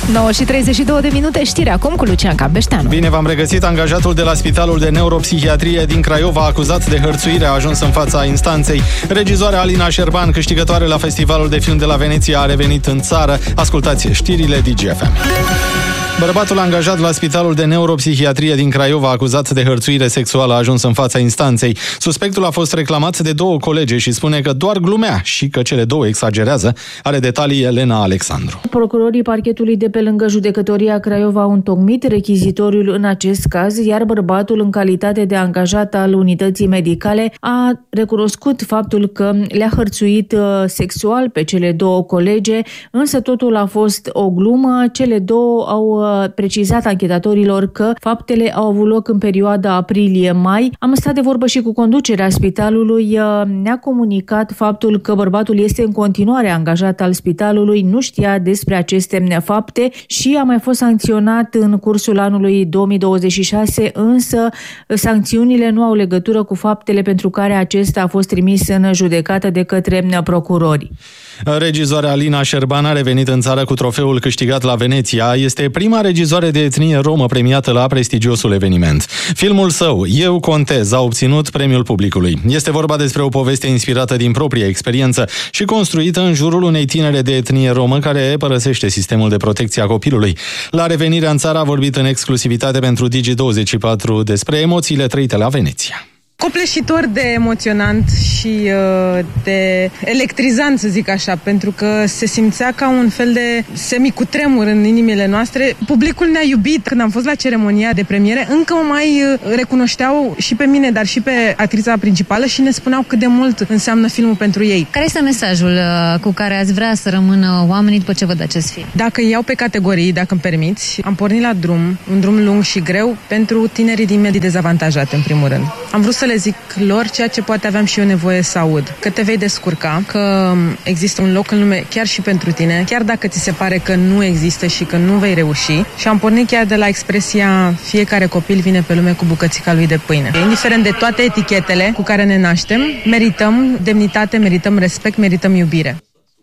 9:32, știri acum cu Lucian Cambeșteanu. Bine v-am regăsit. Angajatul de la Spitalul de Neuropsihiatrie din Craiova, acuzat de hărțuire, a ajuns în fața instanței. Regizoarea Alina Șerban, câștigătoare la Festivalul de Film de la Veneția, a revenit în țară. Ascultați știrile DGFM. Bărbatul angajat la Spitalul de Neuropsihiatrie din Craiova, acuzat de hărțuire sexuală, a ajuns în fața instanței. Suspectul a fost reclamat de 2 colege și spune că doar glumea și că cele 2 exagerează. Are detalii Elena Alexandru. Procurorii parchetului de pe lângă Judecătoria Craiova au întocmit rechizitoriul în acest caz, iar bărbatul, în calitate de angajat al unității medicale, a recunoscut faptul că le-a hărțuit sexual pe cele 2 colege, însă totul a fost o glumă. Cele 2 au precizat anchetatorilor că faptele au avut loc în perioada aprilie-mai. Am stat de vorbă și cu conducerea spitalului. Ne-a comunicat faptul că bărbatul este în continuare angajat al spitalului, nu știa despre aceste fapte și a mai fost sancționat în cursul anului 2026, însă sancțiunile nu au legătură cu faptele pentru care acesta a fost trimis în judecată de către procurori. Regizoarea Alina Șerban a revenit în țară cu trofeul câștigat la Veneția. Este prima regizoare de etnie romă premiată la prestigiosul eveniment. Filmul său, Eu contez, a obținut premiul publicului. Este vorba despre o poveste inspirată din propria experiență și construită în jurul unei tinere de etnie romă care părăsește sistemul de protecție a copilului. La revenirea în țară a vorbit în exclusivitate pentru Digi24 despre emoțiile trăite la Veneția. Copleșitor de emoționant și de electrizant, să zic așa, pentru că se simțea ca un fel de semicutremur în inimile noastre. Publicul ne-a iubit când am fost la ceremonia de premiere, încă mai recunoșteau și pe mine, dar și pe actrița principală și ne spuneau cât de mult înseamnă filmul pentru ei. Care este mesajul cu care ați vrea să rămână oamenii după ce văd acest film? Dacă iau pe categorii, dacă îmi permiți, am pornit la drum, un drum lung și greu pentru tinerii din medii dezavantajate, în primul rând. Am vrut să le zic lor ceea ce poate aveam și eu nevoie să aud. Că te vei descurca, că există un loc în lume chiar și pentru tine, chiar dacă ți se pare că nu există și că nu vei reuși. Și am pornit chiar de la expresia fiecare copil vine pe lume cu bucățica lui de pâine. Indiferent de toate etichetele cu care ne naștem, merităm demnitate, merităm respect, merităm iubire.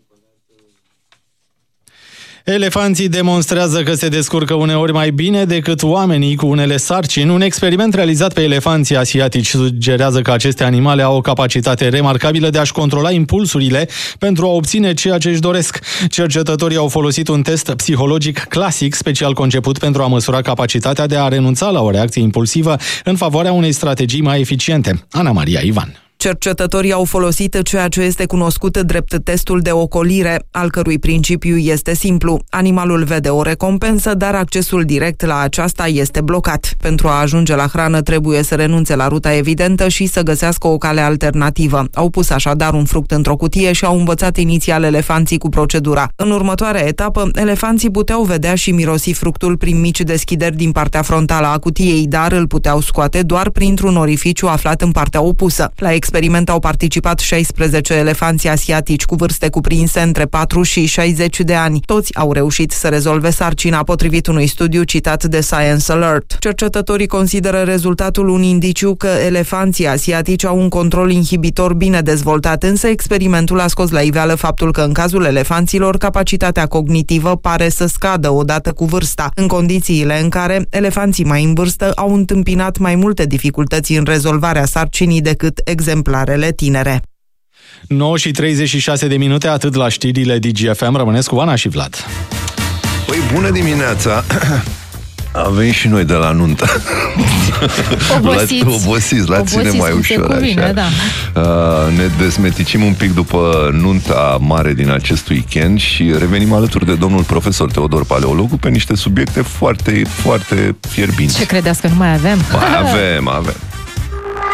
Elefanții demonstrează că se descurcă uneori mai bine decât oamenii cu unele sarcini. Un experiment realizat pe elefanții asiatici sugerează că aceste animale au o capacitate remarcabilă de a-și controla impulsurile pentru a obține ceea ce își doresc. Cercetătorii au folosit un test psihologic clasic, special conceput pentru a măsura capacitatea de a renunța la o reacție impulsivă în favoarea unei strategii mai eficiente. Ana Maria Ivan. Cercetătorii au folosit ceea ce este cunoscut drept testul de ocolire, al cărui principiu este simplu. Animalul vede o recompensă, dar accesul direct la aceasta este blocat. Pentru a ajunge la hrană trebuie să renunțe la ruta evidentă și să găsească o cale alternativă. Au pus așadar un fruct într-o cutie și au învățat inițial elefanții cu procedura. În următoarea etapă, elefanții puteau vedea și mirosi fructul prin mici deschideri din partea frontală a cutiei, dar îl puteau scoate doar printr-un orificiu aflat în partea opusă. La experiment au participat 16 elefanți asiatici cu vârste cuprinse între 4 și 60 de ani. Toți au reușit să rezolve sarcina, potrivit unui studiu citat de Science Alert. Cercetătorii consideră rezultatul un indiciu că elefanții asiatici au un control inhibitor bine dezvoltat, însă experimentul a scos la iveală faptul că în cazul elefanților capacitatea cognitivă pare să scadă odată cu vârsta, în condițiile în care elefanții mai în vârstă au întâmpinat mai multe dificultăți în rezolvarea sarcinii decât exemplarele tinere. 9:36, atât la știrile DGFM. Rămâneți cu Ana și Vlad. Păi, bună dimineața! Am venit și noi de la nuntă. Obosiți, la ține mai ușor, cuvine, așa. Da. Ne desmeticim un pic după nunta mare din acest weekend și revenim alături de domnul profesor Teodor Paleologu pe niște subiecte foarte, foarte fierbinți. Ce credeți că nu mai avem? Avem.